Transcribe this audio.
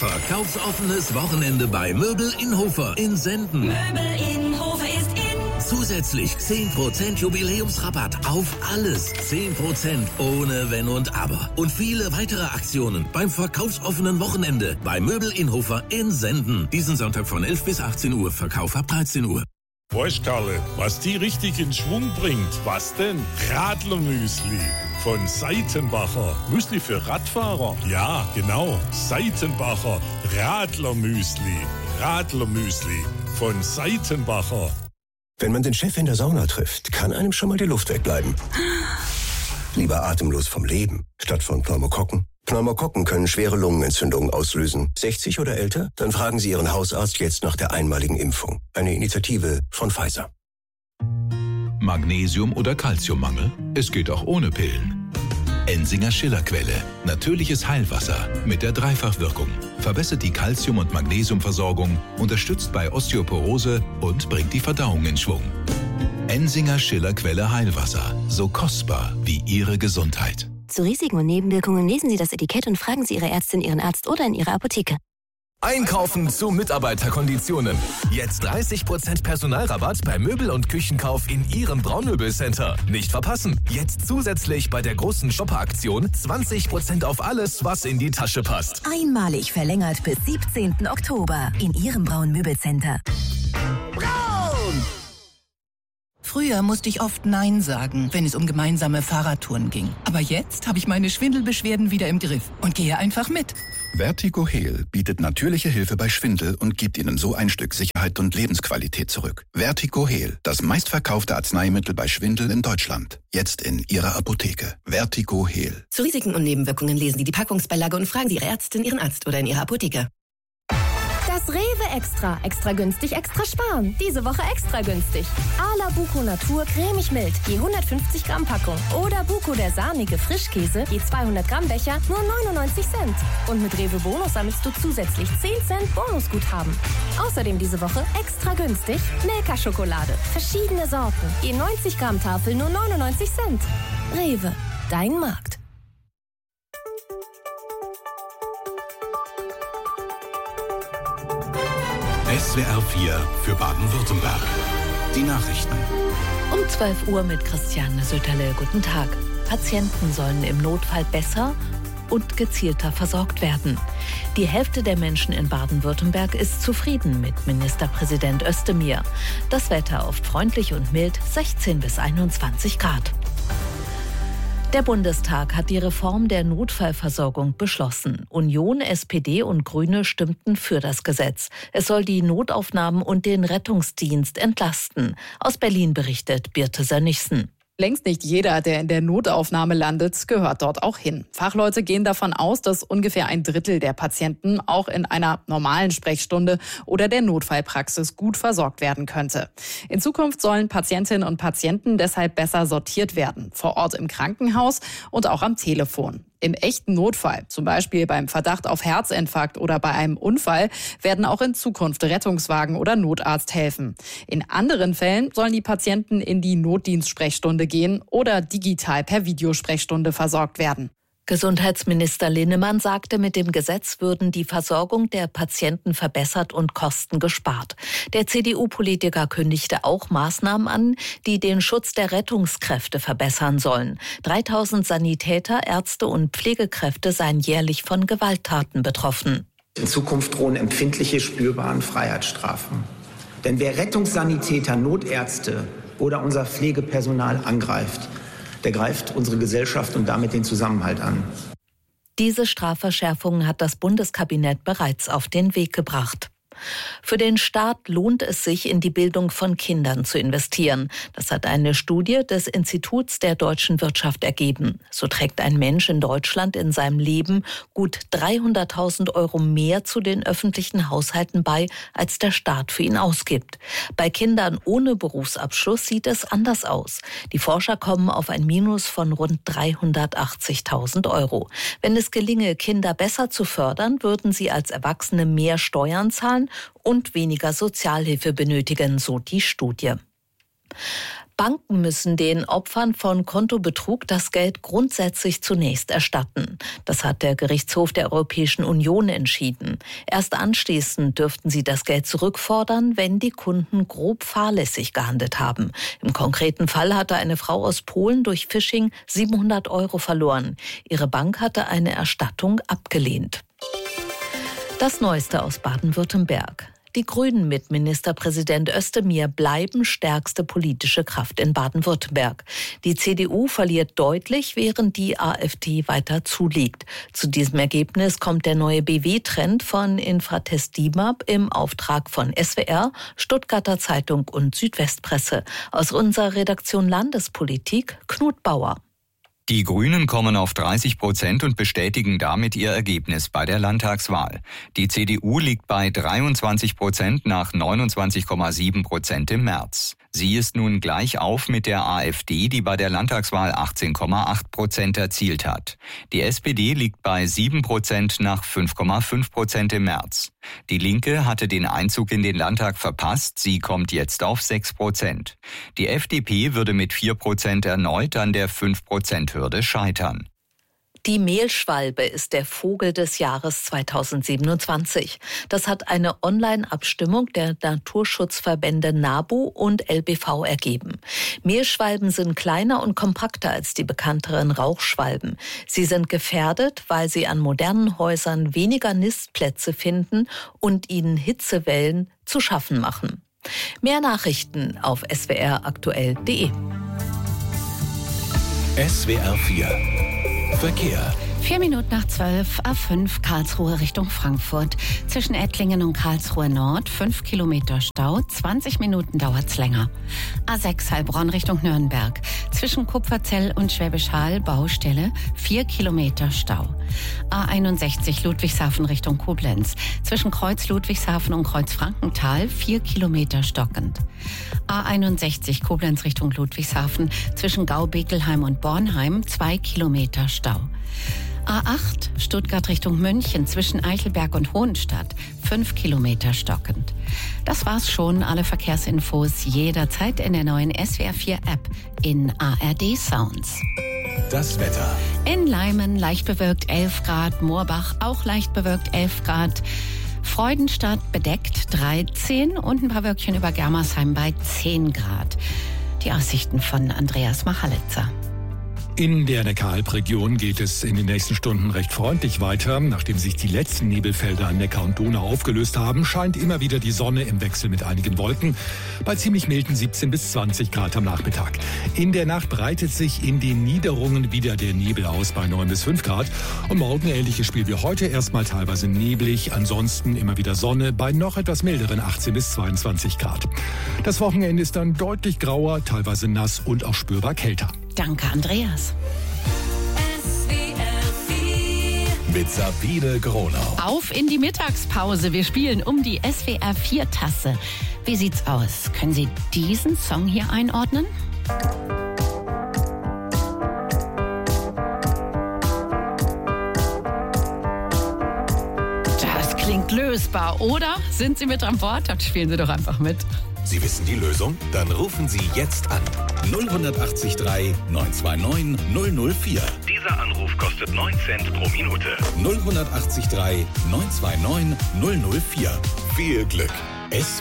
Verkaufsoffenes Wochenende bei Möbel in Hofer in Senden. Möbel in Hofer ist in. Zusätzlich 10% Jubiläumsrabatt auf alles. 10% ohne Wenn und Aber. Und viele weitere Aktionen beim verkaufsoffenen Wochenende bei Möbel in Hofer in Senden. Diesen Sonntag von 11 bis 18 Uhr. Verkauf ab 13 Uhr. Weißt Karle, was die richtig in Schwung bringt? Was denn? Radlermüsli von Seitenbacher. Müsli für Radfahrer? Ja, genau. Seitenbacher Radlermüsli. Radlermüsli von Seitenbacher. Wenn man den Chef in der Sauna trifft, kann einem schon mal die Luft wegbleiben. Lieber atemlos vom Leben, statt von Pneumokokken. Pneumokokken können schwere Lungenentzündungen auslösen. 60 oder älter? Dann fragen Sie Ihren Hausarzt jetzt nach der einmaligen Impfung. Eine Initiative von Pfizer. Magnesium- oder Calciummangel? Es geht auch ohne Pillen. Ensinger Schillerquelle. Natürliches Heilwasser mit der Dreifachwirkung. Verbessert die Calcium- und Magnesiumversorgung, unterstützt bei Osteoporose und bringt die Verdauung in Schwung. Ensinger Schillerquelle Heilwasser. So kostbar wie Ihre Gesundheit. Zu Risiken und Nebenwirkungen lesen Sie das Etikett und fragen Sie Ihre Ärztin, Ihren Arzt oder in Ihrer Apotheke. Einkaufen zu Mitarbeiterkonditionen. Jetzt 30% Personalrabatt bei Möbel- und Küchenkauf in Ihrem Braunmöbelcenter. Nicht verpassen. Jetzt zusätzlich bei der großen Shopper-Aktion 20% auf alles, was in die Tasche passt. Einmalig verlängert bis 17. Oktober in Ihrem Braunmöbelcenter. Braun! Früher musste ich oft Nein sagen, wenn es um gemeinsame Fahrradtouren ging. Aber jetzt habe ich meine Schwindelbeschwerden wieder im Griff und gehe einfach mit. Vertigo Heal bietet natürliche Hilfe bei Schwindel und gibt Ihnen so ein Stück Sicherheit und Lebensqualität zurück. Vertigo Heal, das meistverkaufte Arzneimittel bei Schwindel in Deutschland. Jetzt in Ihrer Apotheke. Vertigo Heal. Zu Risiken und Nebenwirkungen lesen Sie die Packungsbeilage und fragen Sie Ihre Ärztin, Ihren Arzt oder in Ihrer Apotheke. Das Rewe Extra. Extra günstig, extra sparen. Diese Woche extra günstig. Ala Buko Natur cremig mild, je 150 Gramm Packung. Oder Buko der sahnige Frischkäse, je 200 Gramm Becher, nur 99 Cent. Und mit Rewe Bonus sammelst du zusätzlich 10 Cent Bonusguthaben. Außerdem diese Woche extra günstig Milka-Schokolade. Verschiedene Sorten, je 90 Gramm Tafel, nur 99 Cent. Rewe, dein Markt. SWR 4 für Baden-Württemberg. Die Nachrichten. Um 12 Uhr mit Christiane Söterle. Guten Tag. Patienten sollen im Notfall besser und gezielter versorgt werden. Die Hälfte der Menschen in Baden-Württemberg ist zufrieden mit Ministerpräsident Özdemir. Das Wetter oft freundlich und mild, 16 bis 21 Grad. Der Bundestag hat die Reform der Notfallversorgung beschlossen. Union, SPD und Grüne stimmten für das Gesetz. Es soll die Notaufnahmen und den Rettungsdienst entlasten. Aus Berlin berichtet Birte Sönnigsen. Längst nicht jeder, der in der Notaufnahme landet, gehört dort auch hin. Fachleute gehen davon aus, dass ungefähr 1/3 der Patienten auch in einer normalen Sprechstunde oder der Notfallpraxis gut versorgt werden könnte. In Zukunft sollen Patientinnen und Patienten deshalb besser sortiert werden, vor Ort im Krankenhaus und auch am Telefon. Im echten Notfall, zum Beispiel beim Verdacht auf Herzinfarkt oder bei einem Unfall, werden auch in Zukunft Rettungswagen oder Notarzt helfen. In anderen Fällen sollen die Patienten in die Notdienstsprechstunde gehen oder digital per Videosprechstunde versorgt werden. Gesundheitsminister Linnemann sagte, mit dem Gesetz würden die Versorgung der Patienten verbessert und Kosten gespart. Der CDU-Politiker kündigte auch Maßnahmen an, die den Schutz der Rettungskräfte verbessern sollen. 3000 Sanitäter, Ärzte und Pflegekräfte seien jährlich von Gewalttaten betroffen. In Zukunft drohen empfindliche, spürbare Freiheitsstrafen. Denn wer Rettungssanitäter, Notärzte oder unser Pflegepersonal angreift, der greift unsere Gesellschaft und damit den Zusammenhalt an. Diese Strafverschärfungen hat das Bundeskabinett bereits auf den Weg gebracht. Für den Staat lohnt es sich, in die Bildung von Kindern zu investieren. Das hat eine Studie des Instituts der deutschen Wirtschaft ergeben. So trägt ein Mensch in Deutschland in seinem Leben gut 300.000 Euro mehr zu den öffentlichen Haushalten bei, als der Staat für ihn ausgibt. Bei Kindern ohne Berufsabschluss sieht es anders aus. Die Forscher kommen auf ein Minus von rund 380.000 Euro. Wenn es gelinge, Kinder besser zu fördern, würden sie als Erwachsene mehr Steuern zahlen und weniger Sozialhilfe benötigen, so die Studie. Banken müssen den Opfern von Kontobetrug das Geld grundsätzlich zunächst erstatten. Das hat der Gerichtshof der Europäischen Union entschieden. Erst anschließend dürften sie das Geld zurückfordern, wenn die Kunden grob fahrlässig gehandelt haben. Im konkreten Fall hatte eine Frau aus Polen durch Phishing 700 € verloren. Ihre Bank hatte eine Erstattung abgelehnt. Das Neueste aus Baden-Württemberg. Die Grünen mit Ministerpräsident Özdemir bleiben stärkste politische Kraft in Baden-Württemberg. Die CDU verliert deutlich, während die AfD weiter zuliegt. Zu diesem Ergebnis kommt der neue BW-Trend von Infratest DIMAP im Auftrag von SWR, Stuttgarter Zeitung und Südwestpresse. Aus unserer Redaktion Landespolitik Knut Bauer. Die Grünen kommen auf 30% und bestätigen damit ihr Ergebnis bei der Landtagswahl. Die CDU liegt bei 23% nach 29,7% im März. Sie ist nun gleich auf mit der AfD, die bei der Landtagswahl 18,8% erzielt hat. Die SPD liegt bei 7% nach 5,5% im März. Die Linke hatte den Einzug in den Landtag verpasst, sie kommt jetzt auf 6%. Die FDP würde mit 4% erneut an der 5%-Hürde scheitern. Die Mehlschwalbe ist der Vogel des Jahres 2027. Das hat eine Online-Abstimmung der Naturschutzverbände NABU und LBV ergeben. Mehlschwalben sind kleiner und kompakter als die bekannteren Rauchschwalben. Sie sind gefährdet, weil sie an modernen Häusern weniger Nistplätze finden und ihnen Hitzewellen zu schaffen machen. Mehr Nachrichten auf swraktuell.de. SWR 4 Verkehr. 4 Minuten nach 12, A5 Karlsruhe Richtung Frankfurt. Zwischen Ettlingen und Karlsruhe Nord 5 Kilometer Stau, 20 Minuten dauert's länger. A6 Heilbronn Richtung Nürnberg. Zwischen Kupferzell und Schwäbisch Hall Baustelle 4 Kilometer Stau. A61 Ludwigshafen Richtung Koblenz. Zwischen Kreuz Ludwigshafen und Kreuz Frankenthal 4 Kilometer stockend. A61 Koblenz Richtung Ludwigshafen. Zwischen Gau-Bekelheim und Bornheim 2 Kilometer Stau. A8 Stuttgart Richtung München zwischen Eichelberg und Hohenstadt 5 Kilometer stockend. Das war's schon. Alle Verkehrsinfos jederzeit in der neuen SWR 4 App in ARD Sounds. Das Wetter. In Leimen leicht bewölkt 11 Grad, Moorbach auch leicht bewölkt 11 Grad. Freudenstadt bedeckt 13 und ein paar Wölkchen über Germersheim bei 10 Grad. Die Aussichten von Andreas Machalitzer. In der Neckar-Alb-Region geht es in den nächsten Stunden recht freundlich weiter. Nachdem sich die letzten Nebelfelder an Neckar und Donau aufgelöst haben, scheint immer wieder die Sonne im Wechsel mit einigen Wolken bei ziemlich milden 17 bis 20 Grad am Nachmittag. In der Nacht breitet sich in den Niederungen wieder der Nebel aus bei 9 bis 5 Grad. Und morgen ähnliches Spiel wie heute, erstmal teilweise neblig, ansonsten immer wieder Sonne bei noch etwas milderen 18 bis 22 Grad. Das Wochenende ist dann deutlich grauer, teilweise nass und auch spürbar kälter. Danke, Andreas. Mit Sabine Gronau. Auf in die Mittagspause. Wir spielen um die SWR 4 Tasse. Wie sieht's aus? Können Sie diesen Song hier einordnen? Das klingt lösbar, oder? Sind Sie mit an Bord? Dann spielen Sie doch einfach mit. Sie wissen die Lösung? Dann rufen Sie jetzt an. 0183 929 004. Dieser Anruf kostet 9 Cent pro Minute. 0183 929 004. Viel Glück. SWR